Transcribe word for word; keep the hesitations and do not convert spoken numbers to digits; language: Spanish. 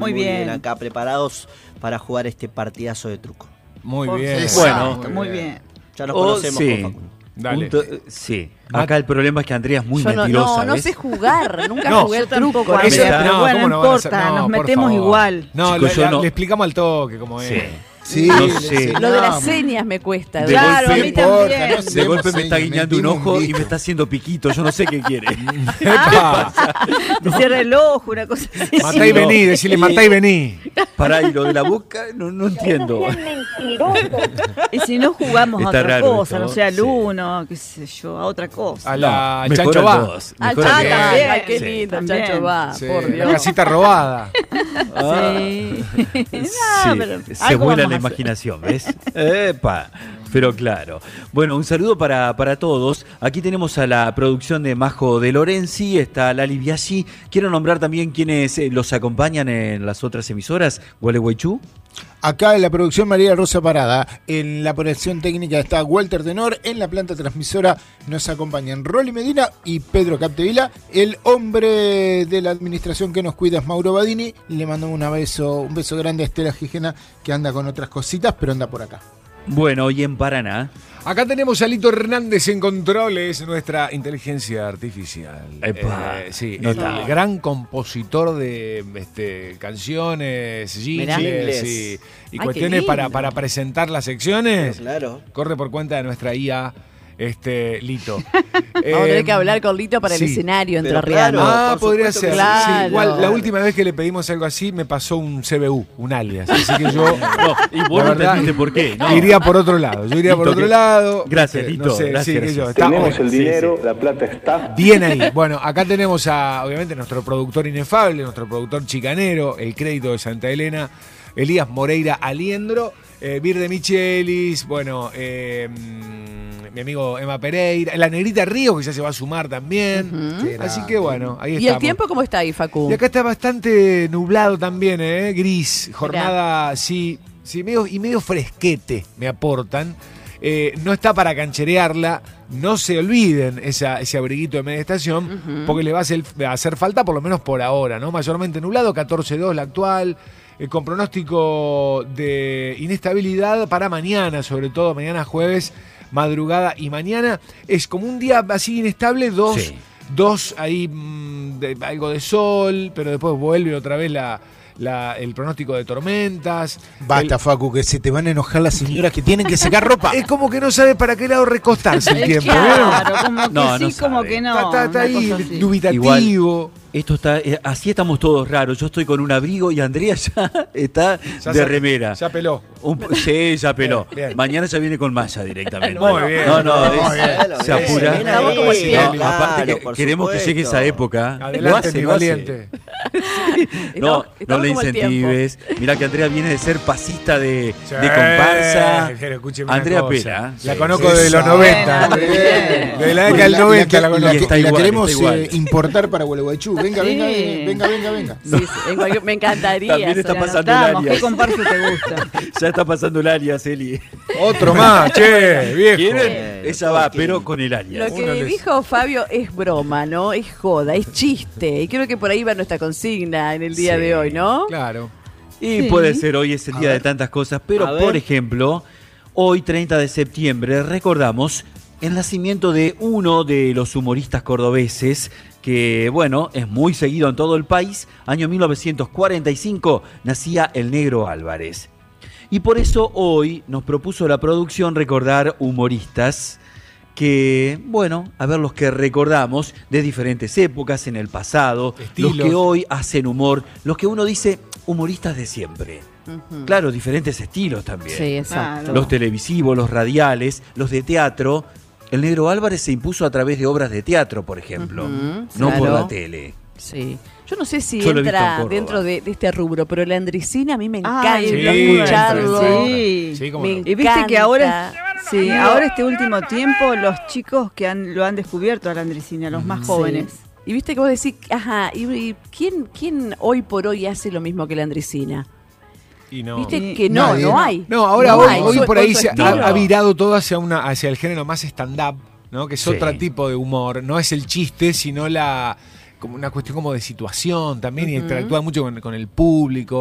Muy, muy bien. bien acá, preparados para jugar este partidazo de truco. Muy Por bien. supuesto, Bueno, muy bien. Ya nos Oh, conocemos sí. con Facundo. Dale. Un to- sí. Acá el problema es que Andrea es muy Yo no, mentirosa, no, no ¿ves? sé jugar, nunca No, jugué Yo al truco tampoco, con Andrea, ella. pero bueno, no ¿cómo van a hacer? importa, nos por metemos favor. igual. No, Chicos, le, yo le- no- le explicamos al toque cómo es. Sí. Sí, No le sé. enseñamos. Lo de las señas me cuesta. De Claro, golpe- a mí también. no De hacemos golpe me está señas, guiñando un metimos ojo y bico. me está haciendo piquito. Yo no sé qué quiere. ¡Epa! Te cierra el ojo, una cosa así. Matá y no. vení, decirle matá y vení. Pará, y lo de la boca no, no entiendo. Y si no jugamos a Está otra raro cosa, esto, no sé, al sí. uno, qué sé yo, a otra cosa. A la No, Chancho mejor va. al dos, Ah, mejor Chacho al dos. va. también. Ay, qué Sí, lindo, también. Chacho va, Sí, por la Dios. casita robada. Ah, Sí. sí, No, pero se algo vuela vamos la a hacer. imaginación, ¿ves? Epa, pero claro. Bueno, un saludo para, para todos. Aquí tenemos a la producción de Majo de Lorenzi, está Lali Biaggi. Quiero nombrar también quienes eh, los acompañan en las otras emisoras. Gualeguaychú. Acá en la producción María Rosa Parada, en la operación técnica está Walter Tenor, en la planta transmisora nos acompañan Rolly Medina y Pedro Capdevila. El hombre de la administración que nos cuida es Mauro Badini. Le mandamos un beso, un beso grande a Estela Gijena, que anda con otras cositas, pero anda por acá. Bueno, y en Paraná. Acá tenemos a Lito Hernández en controles, nuestra inteligencia artificial. Epa, Eh, sí, el notable. gran compositor de este, canciones, Mirá. jingles y, y Ay, cuestiones qué para, lindo. para presentar las secciones. Claro. Corre por cuenta de nuestra I A, este, Lito. Vamos a tener Eh, que hablar con Lito para sí. el escenario Pero entrerriano. claro. Ah, por podría supuesto ser. que Sí, Claro. igual, la última vez que le pedimos algo así me pasó un C B U, un alias. Así que yo No, y vos La no verdad, entendiste por qué, ¿no? iría por otro lado. Yo iría por Lito, otro que- lado. Gracias, Este, Lito, No sé, gracias, sí, que gracias. yo. Está- Tenemos el sí, dinero, la plata está. Bien ahí. Bueno, acá tenemos a, obviamente, nuestro productor inefable, nuestro productor chicanero, el crédito de Santa Elena, Elías Moreira Aliendro, eh, Bir de Michelis, bueno, eh, mm, mi amigo Emma Pereira, la Negrita Río, que ya se va a sumar también. Ujú. Así que bueno, ahí ¿Y estamos. el tiempo cómo está ahí, Facu? Y acá está bastante nublado también, ¿eh? Gris, jornada, sí, sí, medio, y medio fresquete me aportan. Eh, no está para cancherearla, no se olviden esa, ese abriguito de media estación, Ujú. porque le va a hacer, va a hacer falta por lo menos por ahora, ¿no? Mayormente nublado, catorce dos la actual, eh, con pronóstico de inestabilidad para mañana, sobre todo mañana jueves, madrugada y mañana. Es como un día así inestable, dos... Sí. Dos ahí, mm, de, algo de sol, pero después vuelve otra vez la, la- el pronóstico de tormentas. Basta, El- Facu, que se te van a enojar las señoras que tienen que secar ropa. es como que no sabe para qué lado recostarse el Es tiempo, claro, como que No, no sí, como sabe. que no. ¿vieron? Está, está- está una ahí cosa así. dubitativo. Esto está, eh, así estamos todos raros. Yo estoy con un abrigo y Andrea ya está Ya de se- remera. Ya peló. Un po- sí, ya peló. Bien, bien. Mañana ya viene con malla directamente. Muy bien. No, no, Muy es- bien. se apura. Bien ahí, No, bien. aparte que Claro, queremos por que llegue esa supuesto. época. Lo Adelante, hace, mi lo hace. valiente. No, Estamos- no estamos le como el tiempo. incentives. Mira que Andrea viene de ser pasista de, Sí, de comparsa. pero escúcheme una Andrea cosa. Pela. La Sí. conozco Esa. de los noventa. Muy bien. De la década del La- noventa la la, conozco. que- Está la igual, queremos está igual. eh, importar para Gualeguaychú. Venga, Sí. venga, venga, venga, venga. Sí, sí, en cualquier- me encantaría. También está se la pasando anotamos. Estamos, Arias. ¿qué comparsa te gusta? Ya está pasando el alias, Eli. Otro más, che, viejo. ¿Quieren? Eh, Ella va, ¿por qué? pero con el Lo alias. que Uno les- dijo Fabio es broma, ¿no? Es joda, es chiste. Y creo que por ahí va nuestra consigna en el día Sí. de hoy, ¿no? Claro. Y Sí. puede ser, hoy es el día de tantas cosas, pero A ver. por ejemplo, hoy treinta de septiembre recordamos el nacimiento de uno de los humoristas cordobeses que, bueno, es muy seguido en todo el país. Año mil novecientos cuarenta y cinco nacía el Negro Álvarez. Y por eso hoy nos propuso la producción recordar humoristas que, bueno, a ver los que recordamos de diferentes épocas en el pasado, Estilos. los que hoy hacen humor, los que uno dice humoristas de siempre. Ujú. Claro, diferentes estilos también. Sí, exacto. Claro. Los televisivos, los radiales, los de teatro. El Negro Álvarez se impuso a través de obras de teatro, por ejemplo, Ujú, no por claro. la tele. Sí. Yo no sé si Yo lo he visto en entra Córdoba. dentro de, de este rubro, pero la andricina a mí me encanta Ay, Sí, escucharlo. Sí. Sí, cómo Me no. Y viste que ahora, encanta. sí, ahora este último tiempo los chicos que han, lo han descubierto a la andricina, los más jóvenes. Sí. Y viste que vos decís, ajá, ¿y, y quién, quién hoy por hoy hace lo mismo que la andricina? Y no. Viste Y que no, nadie, no no. hay. No, ahora No hoy, hay. hoy Su- por con ahí su se ha, estilo. ha virado todo hacia una hacia el género más stand-up, ¿no? Que es Sí. otro tipo de humor. No es el chiste, sino la como una cuestión como de situación también y Ujú. interactúa mucho con, con el público.